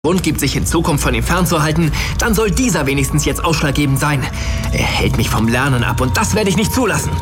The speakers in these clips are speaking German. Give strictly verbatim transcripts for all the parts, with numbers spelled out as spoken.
Grund gibt, sich in Zukunft von ihm fernzuhalten, dann soll dieser wenigstens jetzt ausschlaggebend sein. Er hält mich vom Lernen ab und das werde ich nicht zulassen.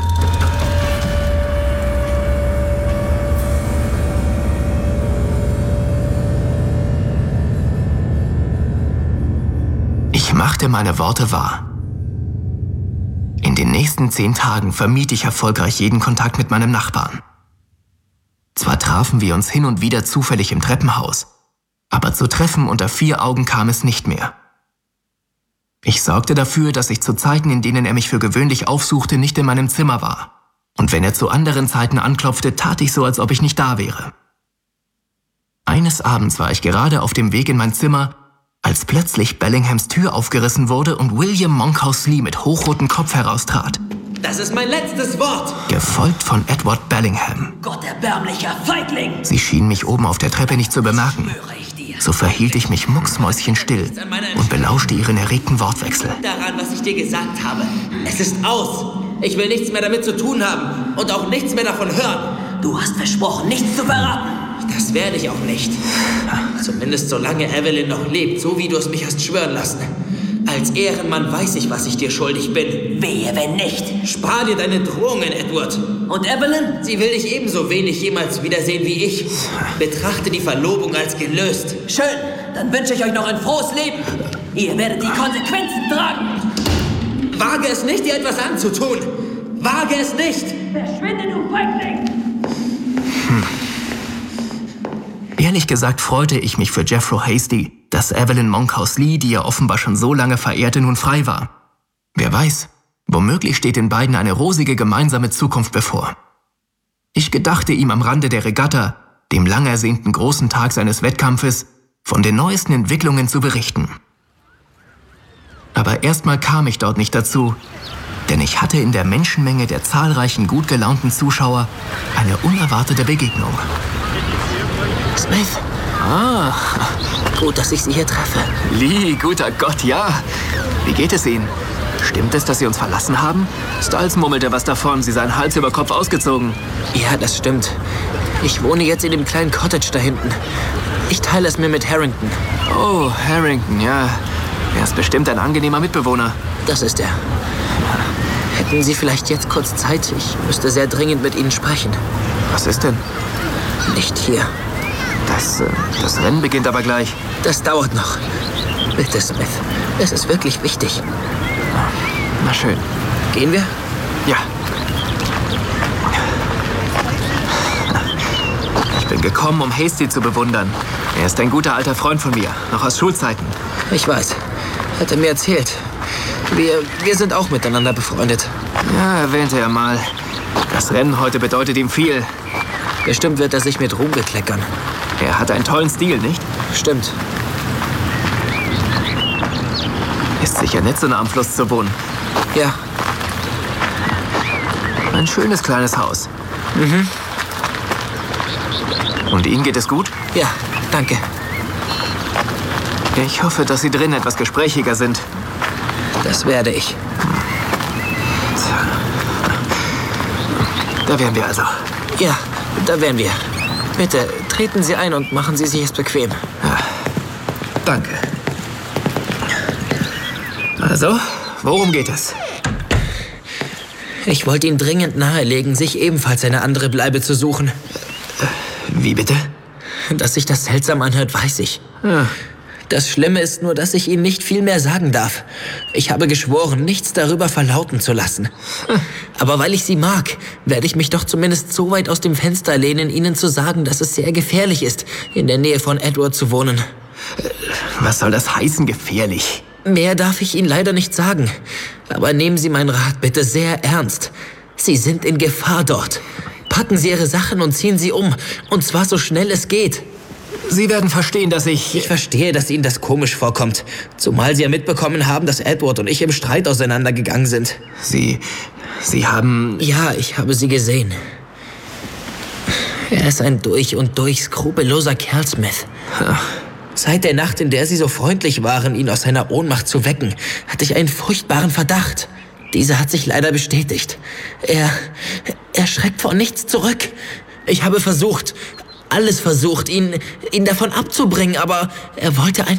Ich machte meine Worte wahr. In den nächsten zehn Tagen vermied ich erfolgreich jeden Kontakt mit meinem Nachbarn. Zwar trafen wir uns hin und wieder zufällig im Treppenhaus, aber zu Treffen unter vier Augen kam es nicht mehr. Ich sorgte dafür, dass ich zu Zeiten, in denen er mich für gewöhnlich aufsuchte, nicht in meinem Zimmer war. Und wenn er zu anderen Zeiten anklopfte, tat ich so, als ob ich nicht da wäre. Eines Abends war ich gerade auf dem Weg in mein Zimmer, als plötzlich Bellinghams Tür aufgerissen wurde und William Monkhouse Lee mit hochrotem Kopf heraustrat. Das ist mein letztes Wort! Gefolgt von Edward Bellingham. Gott erbärmlicher Feigling! Sie schien mich oben auf der Treppe nicht zu bemerken. So verhielt ich mich mucksmäuschenstill und belauschte ihren erregten Wortwechsel. Daran, was ich dir gesagt habe. Es ist aus. Ich will nichts mehr damit zu tun haben und auch nichts mehr davon hören. Du hast versprochen, nichts zu verraten. Das werde ich auch nicht. Zumindest solange Evelyn noch lebt, so wie du es mich hast schwören lassen. Als Ehrenmann weiß ich, was ich dir schuldig bin. Wehe, wenn nicht. Spar dir deine Drohungen, Edward. Und Evelyn? Sie will dich ebenso wenig jemals wiedersehen wie ich. Betrachte die Verlobung als gelöst. Schön, dann wünsche ich euch noch ein frohes Leben. Ihr werdet die Konsequenzen tragen. Wage es nicht, dir etwas anzutun. Wage es nicht. Verschwinde, du Feigling. Hm. Ehrlich gesagt freute ich mich für Jeffro Hasty, dass Evelyn Monkhouse Lee, die er offenbar schon so lange verehrte, nun frei war. Wer weiß, womöglich steht den beiden eine rosige gemeinsame Zukunft bevor. Ich gedachte ihm am Rande der Regatta, dem lang ersehnten großen Tag seines Wettkampfes, von den neuesten Entwicklungen zu berichten. Aber erstmal kam ich dort nicht dazu, denn ich hatte in der Menschenmenge der zahlreichen gut gelaunten Zuschauer eine unerwartete Begegnung. Smith. Ah, gut, dass ich Sie hier treffe. Lee, guter Gott, ja. Wie geht es Ihnen? Stimmt es, dass Sie uns verlassen haben? Stiles murmelte was davon, Sie seien Hals über Kopf ausgezogen. Ja, das stimmt. Ich wohne jetzt in dem kleinen Cottage da hinten. Ich teile es mir mit Harrington. Oh, Harrington, ja. Er ist bestimmt ein angenehmer Mitbewohner. Das ist er. Hätten Sie vielleicht jetzt kurz Zeit? Ich müsste sehr dringend mit Ihnen sprechen. Was ist denn? Nicht hier. Das, äh, das Rennen beginnt aber gleich. Das dauert noch. Bitte, Smith. Es ist wirklich wichtig. Na schön. Gehen wir? Ja. Ich bin gekommen, um Hasty zu bewundern. Er ist ein guter alter Freund von mir, noch aus Schulzeiten. Ich weiß. Hat er mir erzählt. Wir, wir sind auch miteinander befreundet. Ja, erwähnte er mal. Das Rennen heute bedeutet ihm viel. Bestimmt wird er sich mit Ruhm bekleckern. Er hat einen tollen Stil, nicht? Stimmt. Ist sicher nett, so nah am Fluss zu wohnen. Ja. Ein schönes kleines Haus. Mhm. Und Ihnen geht es gut? Ja, danke. Ich hoffe, dass Sie drin etwas gesprächiger sind. Das werde ich. Da wären wir also. Ja, da wären wir. Bitte, treten Sie ein und machen Sie sich es bequem. Ja, danke. Also, worum geht es? Ich wollte Ihnen dringend nahelegen, sich ebenfalls eine andere Bleibe zu suchen. Wie bitte? Dass sich das seltsam anhört, weiß ich. Ja. Das Schlimme ist nur, dass ich Ihnen nicht viel mehr sagen darf. Ich habe geschworen, nichts darüber verlauten zu lassen. Aber weil ich Sie mag, werde ich mich doch zumindest so weit aus dem Fenster lehnen, Ihnen zu sagen, dass es sehr gefährlich ist, in der Nähe von Edward zu wohnen. Was soll das heißen, gefährlich? Mehr darf ich Ihnen leider nicht sagen. Aber nehmen Sie meinen Rat bitte sehr ernst. Sie sind in Gefahr dort. Packen Sie Ihre Sachen und ziehen Sie um. Und zwar so schnell es geht. Sie werden verstehen, dass ich... Ich verstehe, dass Ihnen das komisch vorkommt. Zumal Sie ja mitbekommen haben, dass Edward und ich im Streit auseinandergegangen sind. Sie... Sie haben... Ja, ich habe Sie gesehen. Er ist ein durch und durch skrupelloser Kerl, Smith. Ach. Seit der Nacht, in der Sie so freundlich waren, ihn aus seiner Ohnmacht zu wecken, hatte ich einen furchtbaren Verdacht. Dieser hat sich leider bestätigt. Er... er schreckt vor nichts zurück. Ich habe versucht... alles versucht, ihn, ihn davon abzubringen, aber er wollte einfach